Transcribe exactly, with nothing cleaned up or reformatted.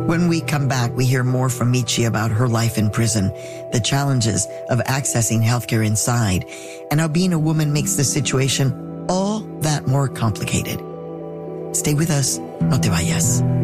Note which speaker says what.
Speaker 1: When we come back, we hear more from Michi about her life in prison, the challenges of accessing healthcare inside, and how being a woman makes the situation all that more complicated. Stay with us. No te vayas.